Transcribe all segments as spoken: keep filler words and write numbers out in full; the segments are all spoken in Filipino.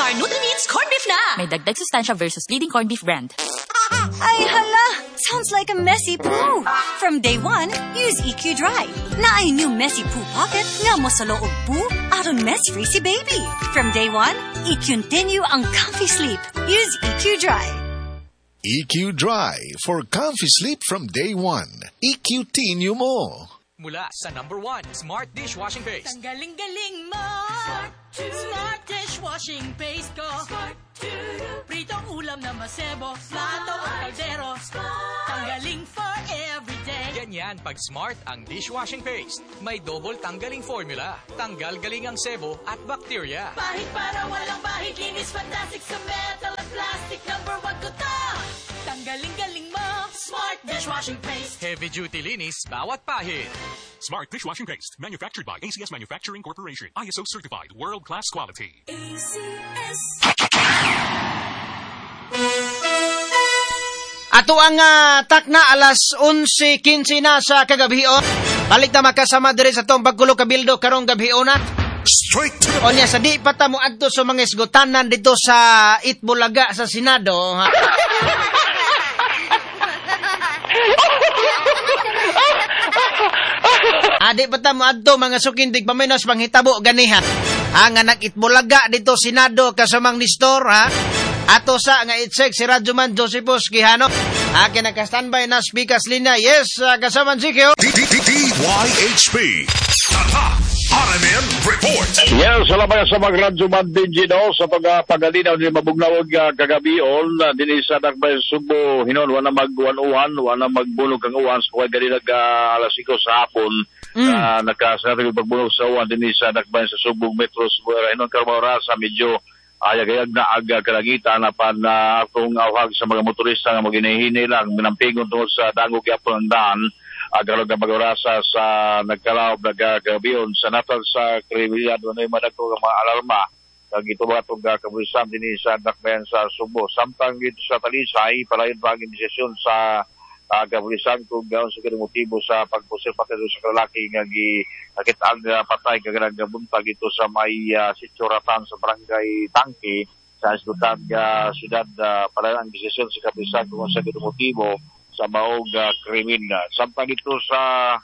Star Nutri-Meats corned beef na! May dagdag sustansya versus leading corned beef brand. Ay, hala! Sounds like a messy poo. From day one, use E Q Dry. Na ay new messy poo pocket nga mo sa loob poo aron mess-free si baby. From day one, i-continue ang comfy sleep. Use E Q Dry. E Q Dry for comfy sleep from day one. E Q-tinue mo. Mula sa number one, Smart Dishwashing Paste. Ang galing-galing mo! Smart, Smart Dishwashing Paste ko. Smart, pritong ulam na masebo, plato o kaldero. Tanggaling for everyday. Ganyan pag Smart ang dishwashing paste. May double tanggaling formula. Tanggal galing ang sebo at bacteria. Bahid para walang bahid, linis fantastic sa metal at plastic. Number one ko to! Tanggaling-galing mo! Smart Dishwashing Paste. Heavy duty linis, bawat pahid. Smart Dishwashing Paste, manufactured by A C S Manufacturing Corporation. I S O certified, world-class quality. A C S. Ato ang uh, takna alas onse kinse na sa kagabion. Balik na makasama diri sa tong pagkulo kabildo karong gabion na. Straight to the... Onya sa di pa ta mo adto sa mga isgutanan dito sa Itbulaga sa Senado. Ha? Adi pa ta mo adto mga sukindig paminos panghitabo ganiha. Ang anak Itbulaga dito Senado kasamang Nistor ha. Ato sa nga itsek si Radyoman Josephus Quijano. Akin naka-standby na speakers linya. Yes, uh, kasaman si Kyo. D Y H P. Tata R M N Report. Yes, salamat sa mga Radyoman Dinggino sa pagpagalinaw ni Mabugnawag uh, kagabion. Uh, Dini sa Dakbay Subo, hinon, wana mag-uwan-uwan, wana magbunog ang uwan. So, kaya ganun nag uh, alas siko sa hapon. Mm. Uh, Nagkasarap yung pagbunog sa uwan. Dini sa Dakbay sa Subo, Metro Subo. Hinon, karmawara sa medyo ayag-ayag na aga kalangitan na pan na uh, akong awhag sa mga motorista nga maginahini lang minampingon tungkol sa dangog yapon ang daan agalog na mag-orasa sa nagkalaob nagagabiyon sa natal sa kriminalidad na yung madagko ng mga alarma kag ito ba itong kabulisan din sa Dakbayan sa Subo samtang dito sa Talisay palayon pa ang inisasyon sa uh, kabulisan kung gawin sa motibo sa pagpusil patay sa kalaki nga gikitaan na patay kag buntag ito sa may uh, sitsuratan sa barangay Tangke sa isgutan nga siyudad uh, palayon ang inisasyon sa kabulisan kung sa motibo sa maog uh, krimen. Samtang ito sa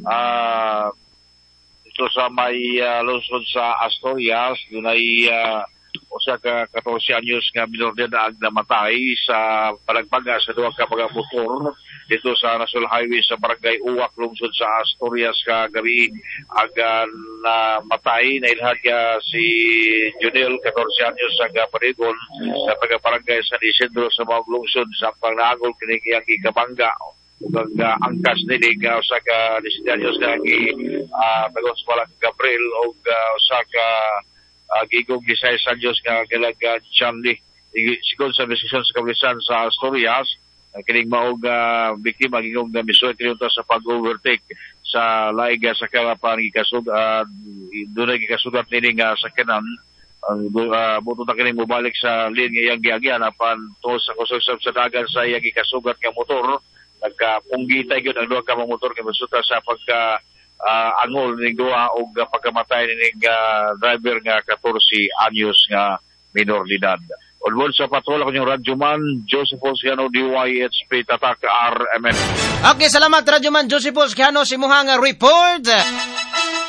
uh, ito sa may uh, lungsod sa Asturias, doon ay uh, o siya ka fourteen anyos nga minor de edad namatay sa palagpaga sa duwa ka mga motor dito sa National Highway sa Barangay Uwak, lungsod sa Asturias kagabi aga na matay na ilhad ka si Junel, fourteen anyos sa Parigon sa pagkabarangay sa Isidro sa mga lungsod sa pangnaagol kinikiyang ikabangga ug uh, angkas nili nga usa ka nineteen anyos nga gi uh, pagos pala Gabriel ug uh, usa ka uh, gigong sixteen anyos nga galaga Charlie sigon sa desisyon sa kapulisan sa Asturias uh, kining maog uh, biktima gigong na misuot kinunta sa pag-overtake sa laiga sa kalapan gikasug uh, dunay gikasugat nini nga sakyanan ang uh, buto na kining mobalik sa lane nga iyang giagyan apan to sa kusog sa dagan sa iyang gikasugat nga motor nagkapunggitay yun ang duha ka mga motor kay masuta sa pagka uh, angol ning duha o uh, pagkamatay ning uh, driver nga fourteen anyos nga minor de edad. Ulbon sa patrol ako yung Radyoman Josephus Quijano D Y H P Tatak R M N. Okay, salamat Radyoman Josephus Quijano si muhang report.